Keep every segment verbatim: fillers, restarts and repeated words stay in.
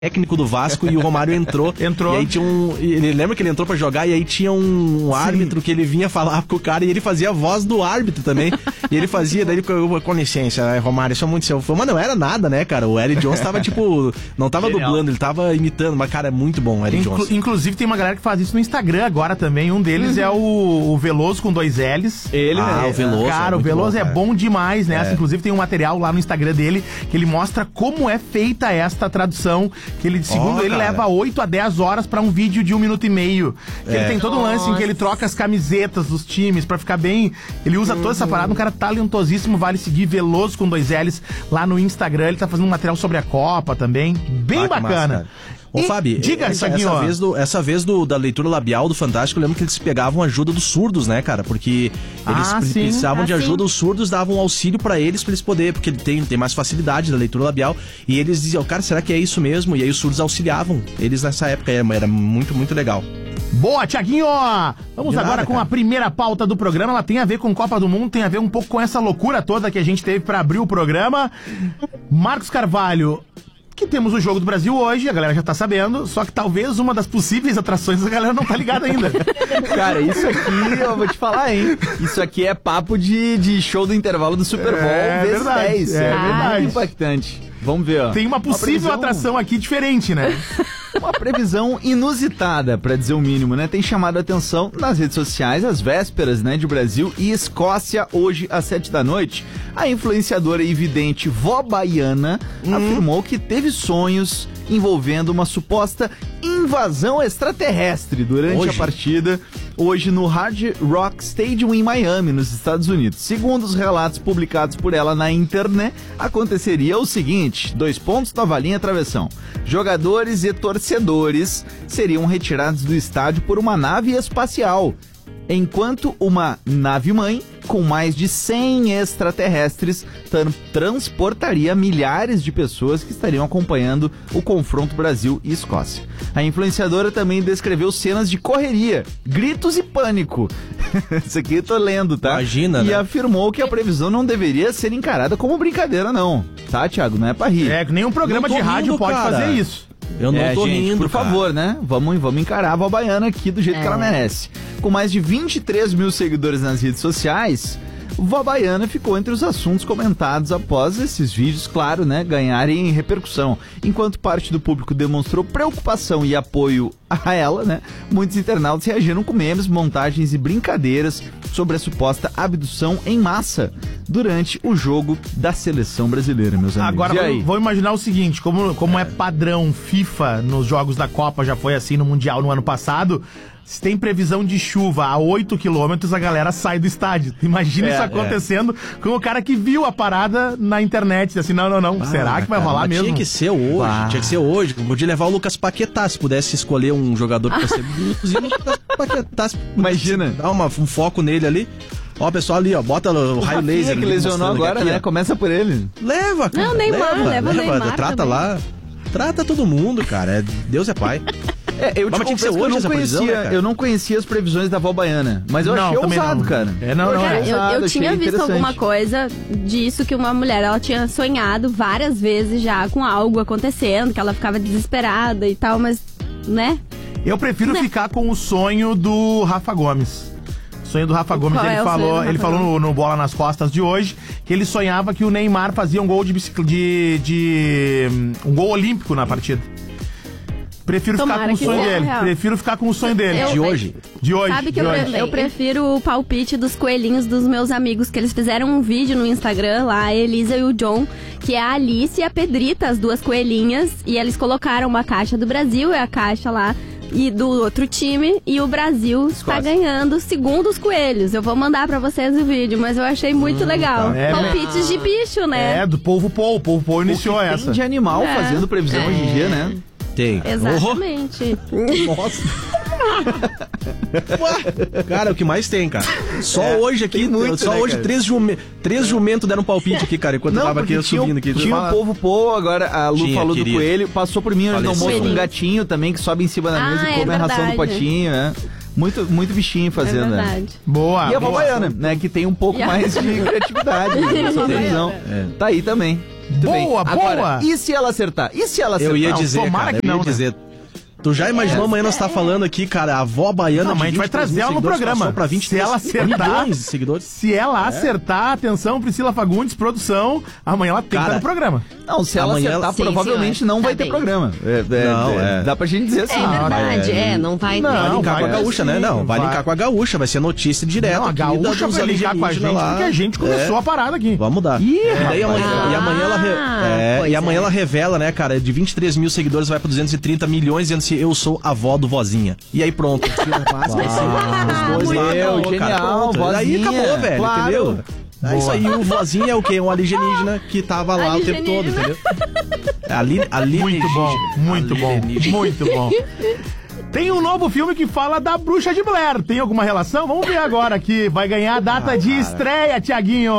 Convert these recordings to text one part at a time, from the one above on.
técnico do Vasco e o Romário entrou. Entrou. E aí tinha um... Ele lembra que ele entrou pra jogar e aí tinha um árbitro que ele vinha falar com o cara e ele fazia a voz do árbitro também. E ele fazia, daí ele, com licença, Romário, isso é muito seu fã. Mas não era nada, né, cara? O Eric Jones tava, tipo... Não tava Genial. dublando, ele tava imitando. Mas, cara, é muito bom o Eric Inclu- Jones. Inclusive, tem uma galera que faz isso no Instagram agora também. Um deles uhum. é o, o Veloso com dois L's. Ele, ah, né? o Veloso. Cara, é o Veloso bom, é bom demais, né? É. Inclusive, tem um material lá no Instagram dele que ele mostra como é feita esta tradução. Que ele, segundo oh, ele, cara. leva oito a dez horas pra um vídeo de um minuto e meio. Que é. Ele tem todo um lance em que ele troca as camisetas dos times pra ficar bem... Ele usa uhum. toda essa parada, um cara talentosíssimo, vale seguir, Veloso com dois L's lá no Instagram. Ele tá fazendo um material sobre a Copa também. Bem ah, bacana. Massa, Ô, Fábio, diga essa, essa vez, do, essa vez do, da leitura labial do Fantástico, eu lembro que eles pegavam ajuda dos surdos, né, cara? Porque eles ah, precisavam ah, de ajuda, sim. Os surdos davam auxílio pra eles, pra eles poderem, porque tem, tem mais facilidade da leitura labial. E eles diziam, cara, será que é isso mesmo? E aí os surdos auxiliavam eles nessa época, era, era muito, muito legal. Boa, Thiaguinho! Vamos nada, agora com cara. a primeira pauta do programa. Ela tem a ver com Copa do Mundo, tem a ver um pouco com essa loucura toda que a gente teve pra abrir o programa. Marcos Carvalho... que temos o Jogo do Brasil hoje, a galera já tá sabendo, só que talvez uma das possíveis atrações a galera não tá ligada ainda. Cara, isso aqui, eu vou te falar, hein? Isso aqui é papo de, de show do intervalo do Super Bowl é, vezes dez. É, é verdade. Muito impactante. Vamos ver, ó. Tem uma possível uma previsão... atração aqui diferente, né? Uma previsão inusitada, pra dizer o mínimo, né? Tem chamado a atenção nas redes sociais, às vésperas, né, de Brasil e Escócia, hoje às sete da noite. A influenciadora e vidente Vó Baiana hum. afirmou que teve sonhos envolvendo uma suposta invasão extraterrestre durante hoje? a partida, hoje no Hard Rock Stadium em Miami, nos Estados Unidos. Segundo os relatos publicados por ela na internet, aconteceria o seguinte, dois pontos, nova linha, travessão. Jogadores e torcedores seriam retirados do estádio por uma nave espacial, enquanto uma nave-mãe com mais de cem extraterrestres tra- transportaria milhares de pessoas que estariam acompanhando o confronto Brasil e Escócia. A influenciadora também descreveu cenas de correria, gritos e pânico. Isso aqui eu tô lendo, tá? Imagina, E né? afirmou que a previsão não deveria ser encarada como brincadeira, não. Tá, Thiago? Não é pra rir. É, nenhum programa de rádio rindo, pode cara. fazer isso. Eu não é, tô gente, rindo, por cara. favor, né? Vamos, vamos encarar a Vó Baiana aqui do jeito é. que ela merece. Com mais de vinte e três mil seguidores nas redes sociais, Vó Baiana ficou entre os assuntos comentados após esses vídeos, claro, né, ganharem repercussão. Enquanto parte do público demonstrou preocupação e apoio a ela, né, muitos internautas reagiram com memes, montagens e brincadeiras sobre a suposta abdução em massa durante o jogo da seleção brasileira, meus amigos. Agora, vou, vou imaginar o seguinte, como, como é padrão FIFA nos jogos da Copa, já foi assim no Mundial no ano passado, se tem previsão de chuva a oito quilômetros, a galera sai do estádio. Imagina é, isso acontecendo é. com o cara que viu a parada na internet, assim, não, não, não, ah, será que vai cara, rolar mesmo? Tinha que ser hoje, bah. tinha que ser hoje. Podia levar o Lucas Paquetá, se pudesse escolher um jogador pra ser... Inclusive o Lucas Paquetá, imagina. Dá uma, um foco nele ali. Ó, o pessoal ali, ó, bota o, o raio laser. Que lesionou agora, aqui, né? Começa por ele. Leva, cara. Não, Neymar, leva, leva, leva Neymar Trata também. lá. Trata todo mundo, cara. É, Deus é pai. É, eu, te que hoje eu, não essa conhecia, previsão, né, eu não conhecia as previsões da Vó Baiana, mas eu não, achei ousado, não. cara. É, não, não, cara, é. eu, eu tinha visto interessante. alguma coisa disso, que uma mulher, ela tinha sonhado várias vezes já com algo acontecendo, que ela ficava desesperada e tal, mas, né? Eu prefiro né? ficar com o sonho do Rafa Gomes. O sonho do Rafa Gomes, Qual ele é falou, ele falou no, no Bola nas Costas de hoje, que ele sonhava que o Neymar fazia um gol de, bicic... de, de um gol olímpico na partida. Prefiro Tomara ficar com o sonho dele. Real. Prefiro ficar com o sonho dele. Eu, de hoje? De hoje. Sabe que de eu, hoje. pre- eu prefiro o palpite dos coelhinhos dos meus amigos, que eles fizeram um vídeo no Instagram lá, a Elisa e o John, que é a Alice e a Pedrita, as duas coelhinhas, e eles colocaram uma caixa do Brasil, é a caixa lá, e do outro time, e o Brasil está ganhando segundo os coelhos. Eu vou mandar pra vocês o vídeo, mas eu achei muito hum, legal. Tá. É, palpites de bicho, né? É, do Povo Pou. O Povo Pou iniciou o que essa. Tem de animal é. fazendo previsão é. hoje em dia, né? Tem. Exatamente. Oh. Nossa. Cara, o que mais tem, cara? Só é, hoje aqui, muito, só né, hoje cara? três, jume, três jumentos deram um palpite aqui, cara, enquanto não, eu tava aqui subindo aqui. Tinha o Povo Pô, agora a Lu tinha, falou querido. do coelho, passou por mim no almoço um gatinho também que sobe em cima da ah, mesa e é come verdade. a ração do potinho, né? Muito, muito bichinho fazendo, é né? Boa. E a Vó boa. Baiana, né? Que tem um pouco mais de criatividade nessa previsão. É. Tá aí também. Muito bem. Boa, Agora, boa! e se ela acertar? E se ela acertar? Eu ia Não, dizer, tomara cara, que eu ia não, né? dizer... Tu já imaginou amanhã nós tá falando aqui, cara, a avó baiana Não, mas a gente vai trazer ela no programa. Pra vinte Se ela acertar, milhões de seguidores. Se ela acertar, atenção, Priscila Fagundes, produção, amanhã ela tem que Cara, estar no programa. Não, se ela Amanhã acertar, ela- Sim, provavelmente senhora. não vai Tá ter bem. programa. É, é, Não, é, é. Dá pra gente dizer assim. É verdade, é, não vai ter. Vai Não, linkar com a vai gaúcha, né? assim, Não, vai vai. linkar com a gaúcha, vai ser notícia direta. Não, a aqui gaúcha dos vai ligar com a gente, alienígenas lá. porque a gente começou É. a parada aqui. Vamos dar. Ih, e, daí amanhã, rapaz. e amanhã ela, re- Ah, é, pois e amanhã é. ela revela, né, cara, de vinte e três mil seguidores vai pra duzentos e trinta milhões, dizendo se eu sou a avó do vozinha. E aí pronto. Tira a máscara, assim, os dois lá. Meu, não, cara, genial, pronto. Aí vozinha, acabou, velho, claro. entendeu? É Boa. isso aí, o vozinho é o quê? Um alienígena que tava lá o tempo todo, entendeu? Ali, ali Muito bom, muito bom, muito bom. Tem um novo filme que fala da Bruxa de Blair. Tem alguma relação? Vamos ver agora aqui. Vai ganhar a data de estreia, Tiaguinho.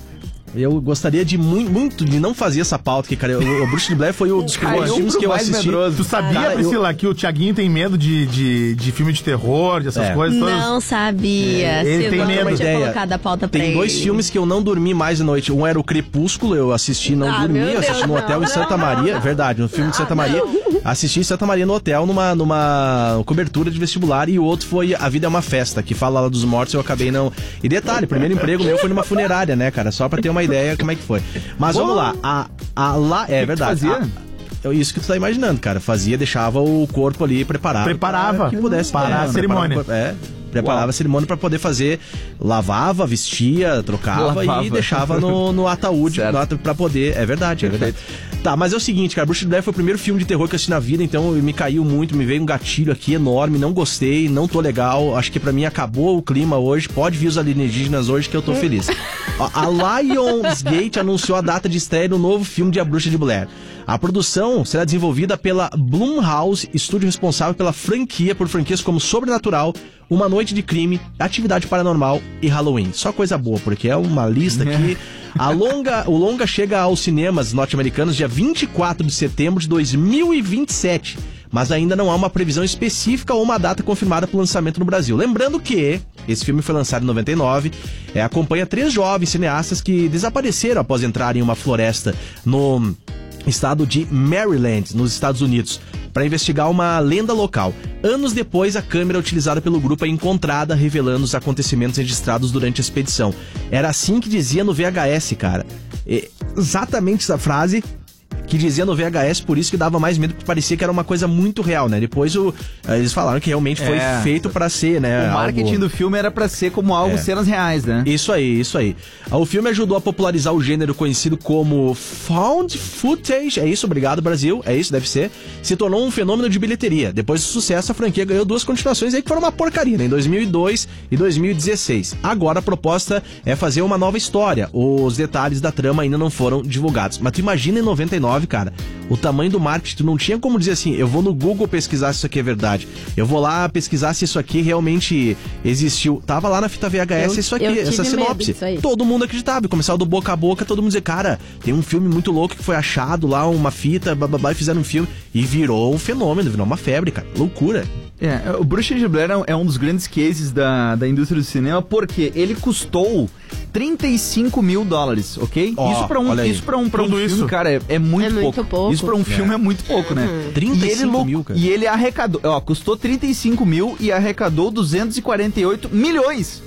Eu gostaria de muito, muito de não fazer essa pauta aqui, cara. O, o Bruxa de Blair foi um dos primeiros Caiu filmes pro que eu mais assisti. medroso. Tu sabia, Cara, eu- Priscila, que o Tiaguinho tem medo de, de, de filme de terror, dessas É. coisas todas? Não sabia. Ele Se tem eu medo. não tinha Ideia. colocado a pauta pra Tem ele. dois filmes que eu não dormi mais de noite. Um era o Crepúsculo, eu assisti, não Ah, dormi, meu eu assisti Deus, no não, hotel em não, Santa não, Maria. não. Verdade, no filme de Santa Ah, Maria. não. Assisti em Santa Maria no hotel, numa, numa cobertura de vestibular. E o outro foi A Vida é uma Festa, que fala lá dos mortos, eu acabei não. E detalhe, o primeiro emprego meu foi numa funerária, né, cara? Só pra ter uma ideia como é que foi. Mas vamos lá, a, a lá. É verdade. fazia? a- isso que tu tá imaginando, cara. Fazia, deixava o corpo ali preparado. Preparava. pra que pudesse Para a é, cerimônia. preparava- É, preparava a cerimônia pra poder fazer. Lavava, vestia, trocava Lavava. e deixava no, no ataúde Certo. no ata- pra poder. É verdade, é verdade. Tá, mas é o seguinte, cara. Bruxa de Blair foi o primeiro filme de terror que eu assisti na vida, então me caiu muito, me veio um gatilho aqui enorme, não gostei, não tô legal. Acho que pra mim acabou o clima hoje. Pode vir os alienígenas hoje que eu tô feliz. A, a Lionsgate anunciou a data de estreia do novo filme de A Bruxa de Blair. A produção será desenvolvida pela Blumhouse, estúdio responsável pela franquia, por franquias como Sobrenatural, Uma Noite de Crime, Atividade Paranormal e Halloween. Só coisa boa, porque é uma lista aqui. A longa, o longa chega aos cinemas norte-americanos dia vinte e quatro de setembro de dois mil e vinte e sete, mas ainda não há uma previsão específica ou uma data confirmada para o lançamento no Brasil. Lembrando que esse filme foi lançado em noventa e nove, é, acompanha três jovens cineastas que desapareceram após entrar em uma floresta no estado de Maryland, nos Estados Unidos, para investigar uma lenda local. Anos depois, a câmera utilizada pelo grupo é encontrada, revelando os acontecimentos registrados durante a expedição. Era assim que dizia no V H S, cara. É exatamente essa frase que dizia no V H S, por isso que dava mais medo, porque parecia que era uma coisa muito real, né? Depois o, eles falaram que realmente foi É. feito para ser, né? O marketing algo... do filme era pra ser como algo É. cenas reais, né? Isso aí, isso aí. O filme ajudou a popularizar o gênero conhecido como Found Footage. É isso, obrigado, Brasil. É isso, deve ser. Se tornou um fenômeno de bilheteria. Depois do sucesso, a franquia ganhou duas continuações aí que foram uma porcaria, né? Em dois mil e dois e dois mil e dezesseis. Agora a proposta é fazer uma nova história. Os detalhes da trama ainda não foram divulgados. Mas tu imagina em noventa e nove, cara, o tamanho do marketing, tu não tinha como dizer assim, eu vou no Google pesquisar se isso aqui é verdade. Eu vou lá pesquisar se isso aqui realmente existiu. Tava lá na fita V H S Eu- isso aqui, eu tive essa medo sinopse. disso aí. Todo mundo acreditava. E começava do boca a boca, todo mundo dizia, cara, tem um filme muito louco que foi achado lá, uma fita, bababá, e fizeram um filme. E virou um fenômeno, virou uma febre, cara. Loucura. É, o Bruxa de Blair é um dos grandes cases da, da indústria do cinema, porque ele custou trinta e cinco mil dólares, ok? Ó, isso pra um, olha aí. isso pra um, pra um Tudo filme, isso. cara, é, é muito É pouco. muito pouco. Isso pra um filme é muito pouco, né? trinta e E ele cinco lou- mil, cara. E ele arrecadou, ó, custou trinta e cinco mil e arrecadou duzentos e quarenta e oito milhões.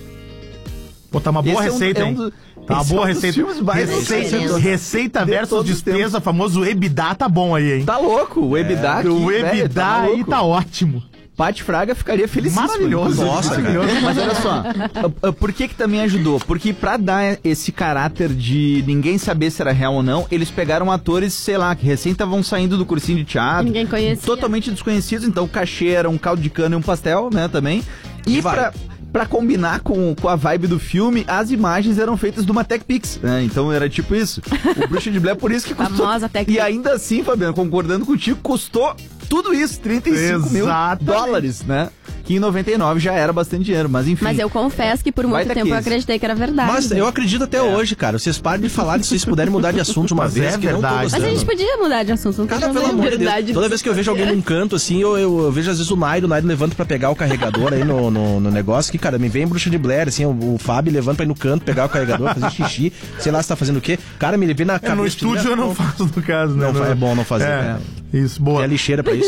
Pô, tá uma boa Esse é um- receita, é um hein? do- Tá uma esse boa é um dos receita. filmes mais Receita, diferentes receita de versus todos os despesa, tempos. famoso EBITDA tá bom aí, hein? Tá louco, o EBITDA aqui, o velho, EBITDA tá aí maluco. tá ótimo. Paty Fraga ficaria felicíssima. Maravilhoso. inclusive. Nossa, cara. maravilhoso. Mas olha só, a- a- por que que também ajudou? Porque pra dar esse caráter de ninguém saber se era real ou não, eles pegaram atores, sei lá, que recém estavam saindo do cursinho de teatro. Ninguém conhecia. Totalmente desconhecidos, então o cachê era um caldo de cana e um pastel, né, também. E E vai. pra... Pra combinar com, com a vibe do filme, as imagens eram feitas de uma TechPix, né? Então era tipo isso. O Bruxa de Blair, por isso que custou. Famosa TechPix. E ainda assim, Fabiano, concordando contigo, custou tudo isso, trinta e cinco mil Exatamente. dólares, né? que em noventa e nove já era bastante dinheiro, mas enfim. Mas eu confesso que por muito Baita tempo eu case. acreditei que era verdade. Mas eu acredito até hoje, cara. Vocês parem de falar disso, se puderem mudar de assunto uma Mas vez, é que não tô verdade. gostando. Mas a gente podia mudar de assunto, não tem Cara, pelo problema. amor de Deus. Verdade Toda vez que eu vejo alguém num canto, assim, eu, eu, eu vejo às vezes o Naido, o Naido levanta pra pegar o carregador aí no, no, no negócio, que, cara, me vem bruxa de Blair, assim, o, o Fábio levanta pra ir no canto, pegar o carregador, fazer xixi, sei lá se tá fazendo o quê. Cara, me vem na É, cabeça. no estúdio eu não faço, no caso, né? Não, No- é bom não fazer. É, É. isso, boa. Tem a lixeira pra isso.